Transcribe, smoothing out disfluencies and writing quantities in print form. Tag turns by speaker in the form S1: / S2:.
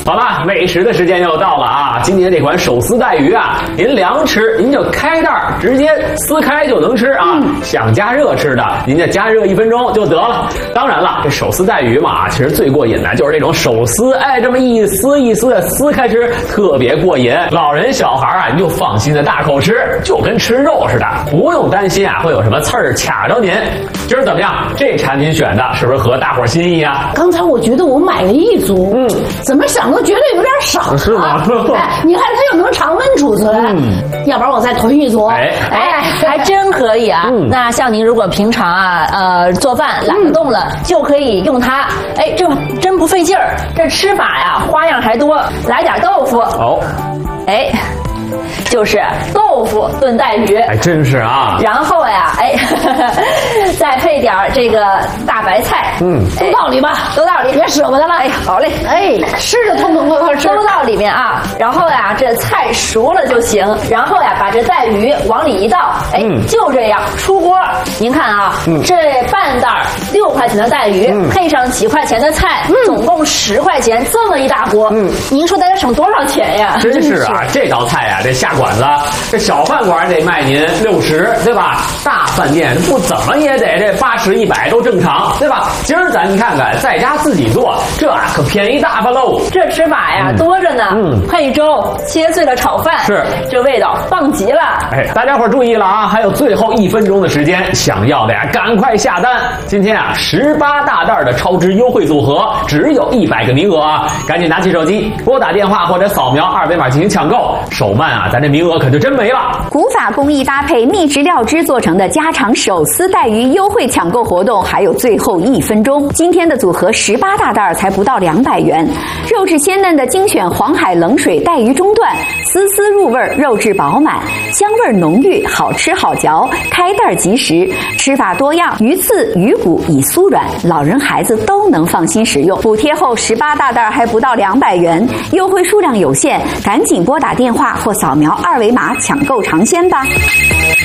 S1: 好了，美食的时间又到了啊！今天这款手撕带鱼啊，您凉吃您就开袋直接撕开就能吃啊。想加热吃的，您就加热1分钟就得了。当然了，这手撕带鱼嘛，其实最过瘾的就是这种手撕，哎，这么一丝一丝的撕开吃，特别过瘾。老人小孩啊，你就放心的大口吃，就跟吃肉似的，不用担心啊会有什么刺儿卡着您。今儿怎么样？这产品选的是不是合大伙心意啊？
S2: 刚才我觉得我买了1组，怎么想都觉得有点少，
S1: 是吗？
S2: 哎，你看它又能常温储存，要不然我再囤1组。
S3: 哎，还真可以啊。那像您如果平常啊，做饭懒得动了，就可以用它。哎，这真不费劲儿。这吃法呀，花样还多。来点豆腐。哦，哎。就是豆腐炖带鱼，
S1: 还真是啊。
S3: 然后呀，哎，再配点这个大白菜，
S2: 都到里吧，
S3: 都到里，
S2: 别舍不得了。
S3: 哎，好嘞，
S2: 哎，吃着痛痛快快吃，
S3: 都到里面啊。然后呀，这菜熟了就行。然后呀，把这带鱼往里一倒，哎，就这样出锅。您看啊，这半袋6块钱的带鱼，配上几块钱的菜，总共10块钱，这么一大锅，您说大家省多少钱呀？
S1: 真是啊，这道菜呀，这下馆子，这小饭馆得卖您60，对吧？大饭店不怎么也得这80、100都正常，对吧？今儿咱看看，在家自己做，这可便宜大发喽。
S3: 这吃法呀多着呢，配粥，切碎了炒饭，
S1: 是
S3: 这味道棒极了。
S1: 哎，大家伙注意了啊，还有最后1分钟的时间，想要的呀赶快下单。今天啊18大袋的超值优惠组合，只有100个名额啊，赶紧拿起手机拨打电话或者扫描2维码进行抢购，手慢啊，咱这名额可就真没了。
S4: 古法工艺搭配秘制料汁做成的家常手撕带鱼优惠抢购活动还有最后1分钟，今天的组合18大袋才不到200元，肉质鲜嫩的精选黄海冷水带鱼中段，丝丝入味，肉质饱满，香味浓郁，好吃好嚼，开袋即食，吃法多样，鱼刺鱼骨已酥软，老人孩子都能放心食用。补贴后18大袋还不到200元，优惠数量有限，赶紧拨打电话或扫描2维码抢购尝鲜吧。